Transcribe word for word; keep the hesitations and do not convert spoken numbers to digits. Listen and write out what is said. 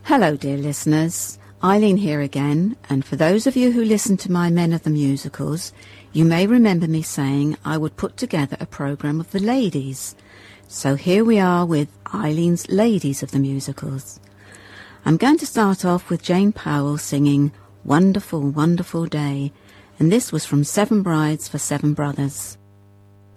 Hello, dear listeners. Eileen here again, and for those of you who listen to my Men of the Musicals, you may remember me saying I would put together a programme of the ladies. So here we are with Eileen's Ladies of the Musicals. I'm going to start off with Jane Powell singing Wonderful, Wonderful Day, and this was from Seven Brides for Seven Brothers.